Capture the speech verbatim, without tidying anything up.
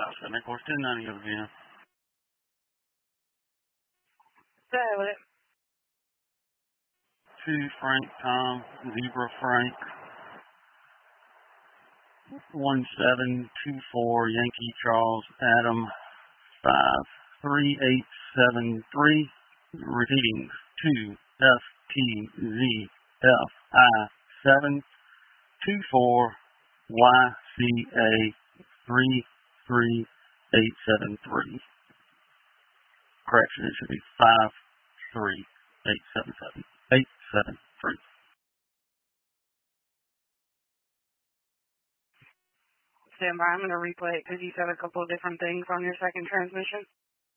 Oscar Nicholas ten ninety again. Say with it. Two Frank Tom, Zebra Frank. One seven two four Yankee Charles Adam five three eight seven three. Repeating two F T Z F I seven two four Y C A three three eight seven three. Correction, it should be five three eight seven seven eight seven three. Stand by. I'm going to replay it because you said a couple of different things on your second transmission.